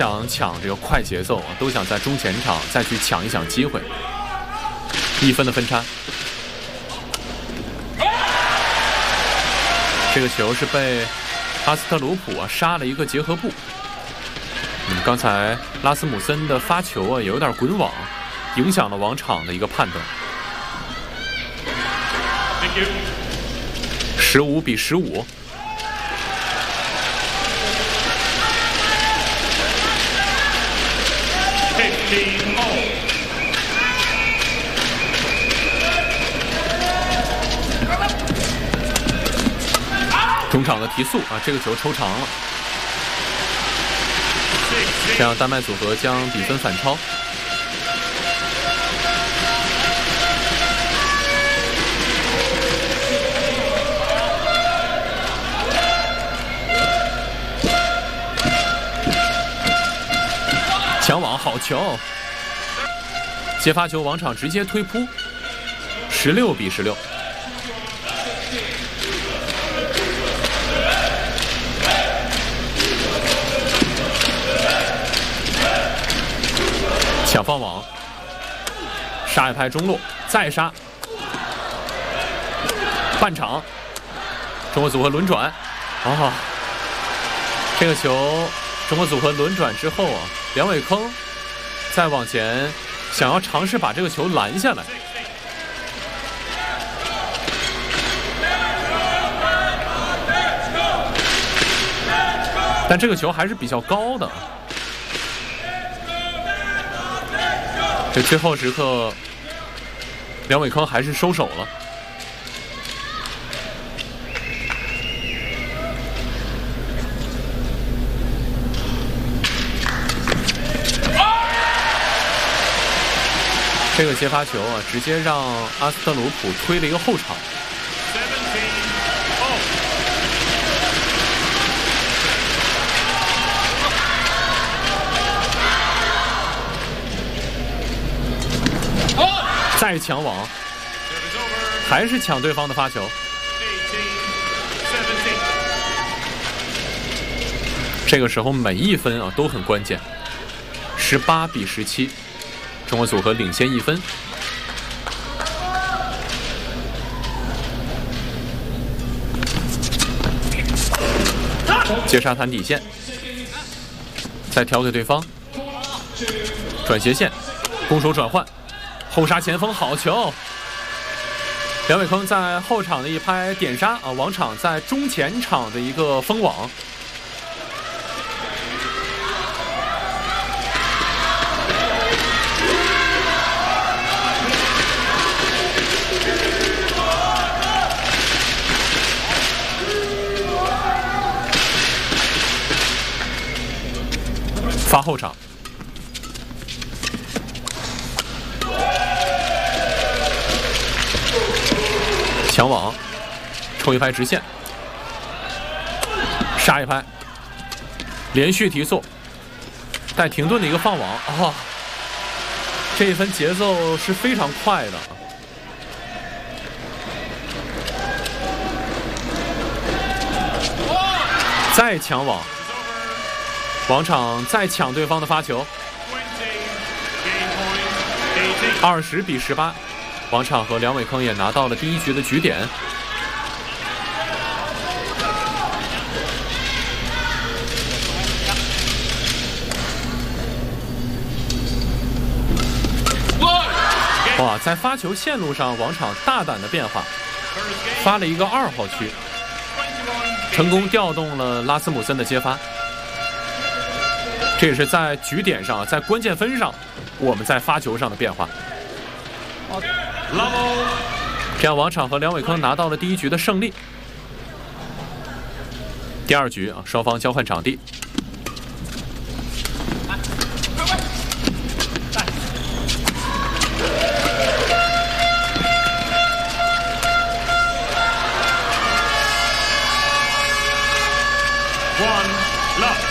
想抢这个快节奏，都想在中前场再去抢一抢机会。1分的分差，这个球是被阿斯特鲁普杀了一个结合部。刚才拉斯姆森的发球也有点滚网，影响了网场的一个判断。15比15。中场的提速这个球抽长了，这样丹麦组合将比分反超。抢网好球，接发球，网场直接推扑，16比16。抢放网，杀一拍中路，再杀，半场，中国组合轮转，这个球中国组合轮转之后梁伟铿再往前想要尝试把这个球拦下来，但这个球还是比较高的。这最后时刻，梁伟铿还是收手了。这个接发球直接让阿斯特鲁普推了一个后场。再抢网，还是抢对方的发球。这个时候每一分都很关键。18比17，中国组合领先1分。接杀弹底线，再调给对方，转斜线，攻守转换。后杀前锋好球，梁伟铿在后场的一拍点杀网场在中前场的一个封网。发后场。抢网，抽一拍直线，杀一拍，连续提速，带停顿的一个放网这一分节奏是非常快的。再抢网，网场再抢对方的发球，20比18。网场和梁伟铿也拿到了第一局的局点。哇，在发球线路上，网场大胆的变化，发了一个2号区，成功调动了拉斯姆森的接发。这也是在局点上，在关键分上，我们在发球上的变化。这样网场和梁伟铿拿到了第一局的胜利。第二局双方交换场地。 1 love